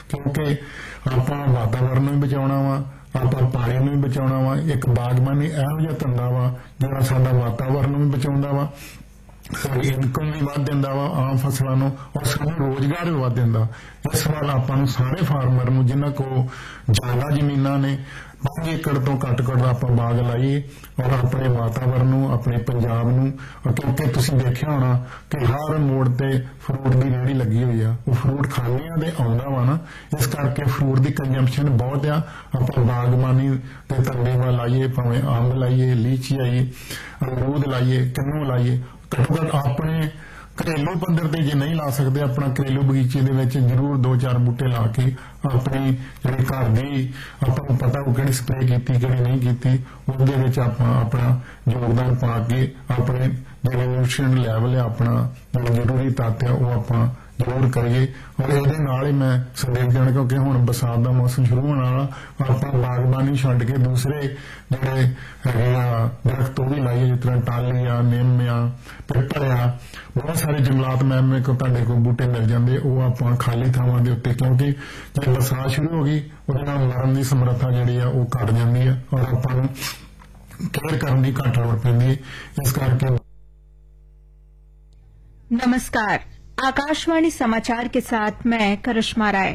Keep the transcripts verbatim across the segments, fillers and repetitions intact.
क्योंकि ਆਪਾਂ ਵਾਤਾਵਰਨ ਨੂੰ ਵੀ ਬਚਾਉਣਾ ਵਾ, ਆਪਾਂ ਪਾਣੀ ਨੂੰ ਵੀ ਬਚਾਉਣਾ ਵਾ। ਇੱਕ ਬਾਗਬਾਨੀ ਇਹੋ ਜਿਹਾ ਧੰਦਾ ਵਾ ਜਿਹੜਾ ਸਾਡਾ ਵਾਤਾਵਰਨ ਨੂੰ ਵੀ ਬਚਾਉਂਦਾ ਵਾ, ਸਾਡੀ ਇਨਕਮ ਵੀ ਵੱਧ ਦਿੰਦਾ ਵਾ ਆਮ ਫਸਲਾਂ ਨੂੰ, ਔਰ ਸਾਨੂੰ ਰੋਜ਼ਗਾਰ ਵੀ ਵੱਧ ਦਿੰਦਾ। ਇਸ ਵੱਲ ਆਪਾਂ ਨੂੰ ਸਾਰੇ ਫਾਰਮਰ ਨੂੰ ਜਿਨ੍ਹਾਂ ਕੋਲ ਜ਼ਿਆਦਾ ਜ਼ਮੀਨਾਂ ਨੇ ਪੰਜ ਏਕੜ ਤੋਂ ਘੱਟ ਘੱਟ ਆਪਾਂ ਬਾਗ ਲਾਈਏ ਔਰ ਆਪਣੇ ਵਾਤਾਵਰਨ ਨੂੰ, ਆਪਣੇ ਪੰਜਾਬ ਨੂੰ। ਕਿਉਂਕਿ ਤੁਸੀਂ ਦੇਖਿਆ ਹੋਣਾ ਕਿ ਹਰ ਮੋੜ ਤੇ ਫਰੂਟ ਦੀ ਰੇਹੜੀ ਲੱਗੀ ਹੋਈ ਆ, ਉਹ ਫਰੂਟ ਖਾਣਿਆਂ ਦੇ ਆਉਂਦਾ ਵਾ ਨਾ, ਇਸ ਕਰਕੇ ਫਰੂਟ ਦੀ ਕੰਜ਼ੰਪਸ਼ਨ ਬਹੁਤ ਆ। ਆਪਾਂ ਬਾਗਬਾਨੀ ਤੇ ਧੰਦੇ ਵੱਲ ਲਾਈਏ, ਭਾਵੇਂ ਅੰਬ ਲਾਈਏ, ਲੀਚੀ ਲਾਈਏ, ਅਮਰੂਦ ਲਾਈਏ, ਕਿੰਨੂ ਲਾਈਏ। ਘੱਟੋ ਘੱਟ ਆਪਣੇ ਘਰੇਲੂ ਪੱਧਰ ਤੇ ਜੇ ਨਹੀਂ ਲਾ ਸਕਦੇ, ਆਪਣਾ ਘਰੇਲੂ ਬਗੀਚੇ ਦੇ ਵਿੱਚ ਜ਼ਰੂਰ ਦੋ ਚਾਰ ਬੂਟੇ ਲਾ ਕੇ ਆਪਣੀ ਜਿਹੜੀ ਘਰ ਦੀ ਆਪਾਂ ਨੂੰ ਪਤਾ ਉਹ ਕਿਹੜੀ ਸਪਰੇਅ ਕੀਤੀ ਕਿਹੜੀ ਨਹੀਂ ਕੀਤੀ, ਉਹਦੇ ਵਿੱਚ ਆਪਾਂ ਆਪਣਾ ਯੋਗਦਾਨ ਪਾ ਕੇ ਆਪਣੇ ਜਿਹੜੇ ਨਿਊਟ੍ਰੀਸ਼ਨ ਲੈਵਲ ਹੈ, ਆਪਣਾ ਜਿਹੜਾ ਜ਼ਰੂਰੀ ਤੱਤ ਹੈ ਉਹ ਆਪਾਂ ਜ਼ਰੂਰ ਕਰੀਏ। ਔਰ ਇਹਦੇ ਨਾਲ ਹੀ ਮੈਂ ਸੰਦੇਸ਼ ਦੇਣਾ, ਕਿਉਂਕਿ ਹੁਣ ਬਰਸਾਤ ਦਾ ਮੌਸਮ ਸ਼ੁਰੂ ਹੋਣ ਵਾਲਾ, ਆਪਾਂ ਬਾਗਬਾਨੀ ਛੱਡ ਕੇ ਦੂਸਰੇ ਜਿਹੜੇ ਹੈਗੇ ਆ ਦਰਖਤ ਉਹ ਵੀ ਲਾਈਏ, ਜਿਸ ਤਰ੍ਹਾਂ ਟਾਹਲੀ ਆ, ਨਿੰਮ ਆ, ਪਿੱਪਲ ਆ, ਬਹੁਤ ਸਾਰੇ ਜੰਗਲਾਤ ਮੈਂ ਕੋ ਤੁਹਾਡੇ ਕੋਲ ਬੂਟੇ ਮਿਲ ਜਾਂਦੇ, ਉਹ ਆਪਾਂ ਖਾਲੀ ਥਾਵਾਂ ਦੇ ਉੱਤੇ, ਕਿਉਂਕਿ ਜੇ ਬਰਸਾਤ ਸ਼ੁਰੂ ਹੋ ਗਈ ਉਹਦੇ ਨਾਲ ਮਰਨ ਦੀ ਸਮਰੱਥਾ ਜਿਹੜੀ ਆ ਉਹ ਘਟ ਜਾਂਦੀ ਆ ਔਰ ਆਪਾਂ ਨੂੰ ਕੇਅਰ ਕਰਨ ਦੀ ਘੱਟ ਲੋੜ ਪੈਂਦੀ ਹੈ। ਇਸ ਕਰਕੇ नमस्कार, आकाशवाणी समाचार के साथ मैं करिश्मा राय।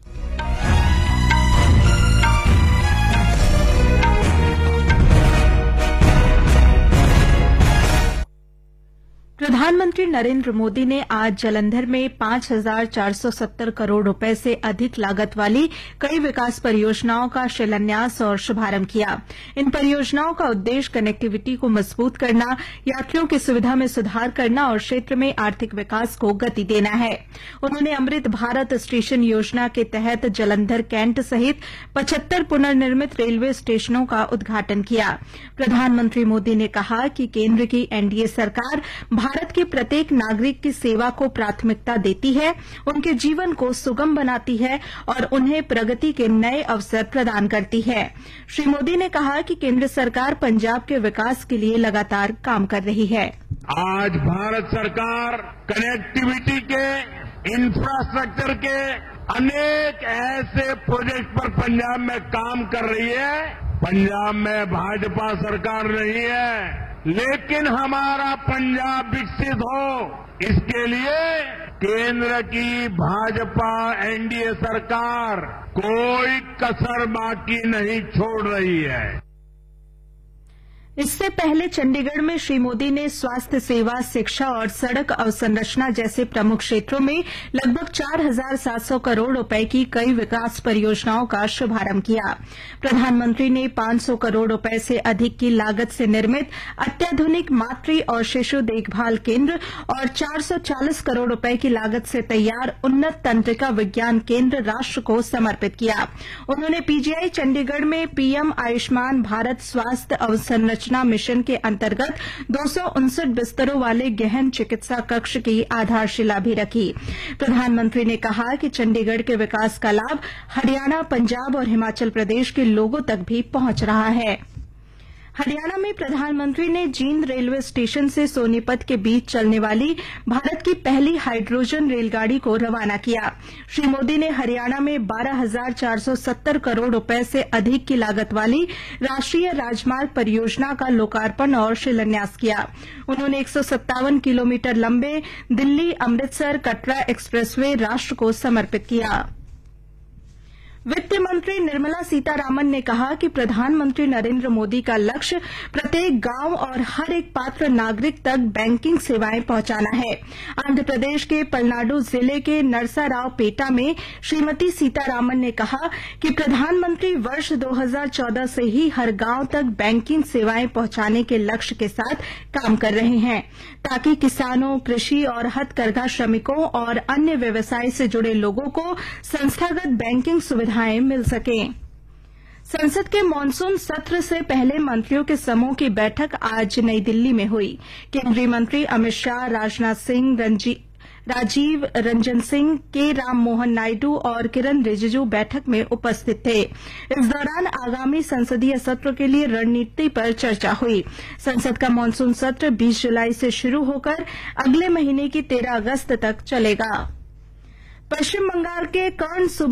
प्रधानमंत्री नरेंद्र मोदी ने आज जालंधर में पांच हजार चार सौ सत्तर करोड़ रुपए से अधिक लागत वाली कई विकास परियोजनाओं का शिलान्यास और शुभारंभ किया। इन परियोजनाओं का उद्देश्य कनेक्टिविटी को मजबूत करना, यात्रियों की सुविधा में सुधार करना और क्षेत्र में आर्थिक विकास को गति देना है। उन्होंने अमृत भारत स्टेशन योजना के तहत जालंधर कैंट सहित पचहत्तर पुनर्निर्मित रेलवे स्टेशनों का उद्घाटन किया। प्रधानमंत्री मोदी ने कहा कि केंद्र की एनडीए सरकार भारत के प्रत्येक नागरिक की सेवा को प्राथमिकता देती है, उनके जीवन को सुगम बनाती है और उन्हें प्रगति के नए अवसर प्रदान करती है। श्री मोदी ने कहा कि केंद्र सरकार पंजाब के विकास के लिए लगातार काम कर रही है। आज भारत सरकार कनेक्टिविटी के, इंफ्रास्ट्रक्चर के अनेक ऐसे प्रोजेक्ट पर पंजाब में काम कर रही है। पंजाब में भाजपा सरकार नहीं है, लेकिन हमारा पंजाब विकसित हो इसके लिए केंद्र की भाजपा एनडीए सरकार कोई कसर बाकी नहीं छोड़ रही है। इससे पहले चंडीगढ़ में श्री मोदी ने स्वास्थ्य सेवा, शिक्षा और सड़क अवसंरचना जैसे प्रमुख क्षेत्रों में लगभग चार हजार सात सौ करोड़ रुपए की कई विकास परियोजनाओं का शुभारंभ किया। प्रधानमंत्री ने पांच सौ करोड़ रुपए से अधिक की लागत से निर्मित अत्याधुनिक मातृ और शिशु देखभाल केंद्र और चार सौ चालीस करोड़ रुपए की लागत से तैयार उन्नत तंत्रिका विज्ञान केंद्र राष्ट्र को समर्पित किया। उन्होंने पीजीआई चंडीगढ़ में पीएम आयुष्मान भारत स्वास्थ्य अवसंरचना मिशन के अंतर्गत दो सौ उनसठ बिस्तरों वाले गहन चिकित्सा कक्ष की आधारशिला भी रखी। प्रधानमंत्री ने कहा कि चंडीगढ़ के विकास का लाभ हरियाणा, पंजाब और हिमाचल प्रदेश के लोगों तक भी पहुंच रहा है। हरियाणा में प्रधानमंत्री ने जींद रेलवे स्टेशन से सोनीपत के बीच चलने वाली भारत की पहली हाइड्रोजन रेलगाड़ी को रवाना किया। श्री मोदी ने हरियाणा में बारह हजार चार सौ सत्तर करोड़ रुपए से अधिक की लागत वाली राष्ट्रीय राजमार्ग परियोजना का लोकार्पण और शिलान्यास किया। उन्होंने एक सौ सत्तावन किलोमीटर लंबे दिल्ली अमृतसर कटरा एक्सप्रेसवे राष्ट्र को समर्पित किया। वित्त मंत्री निर्मला सीतारामन ने कहा कि प्रधानमंत्री नरेंद्र मोदी का लक्ष्य प्रत्येक गांव और हर एक पात्र नागरिक तक बैंकिंग सेवाएं पहुंचाना है। आंध्र प्रदेश के पलनाडु जिले के नरसारावपेटा में श्रीमती सीतारामन ने कहा कि प्रधानमंत्री वर्ष दो हजार चौदह से ही हर गांव तक बैंकिंग सेवाएं पहुंचाने के लक्ष्य के साथ काम कर रहे हैं, ताकि किसानों, कृषि और हथकरघा श्रमिकों और अन्य व्यवसाय से जुड़े लोगों को संस्थागत बैंकिंग सुविधा मिल सकें। संसद के मानसून सत्र से पहले मंत्रियों के समूह की बैठक आज नई दिल्ली में हुई। केंद्रीय मंत्री अमित शाह, राजनाथ सिंह, राजीव रंजन सिंह, के राम मोहन नायडू और किरण रिजिजू बैठक में उपस्थित थे। इस दौरान आगामी संसदीय सत्र के लिए रणनीति पर चर्चा हुई। संसद का मानसून सत्र बीस जुलाई से शुरू होकर अगले महीने की तेरह अगस्त तक चलेगा। पश्चिम बंगाल के कर्ण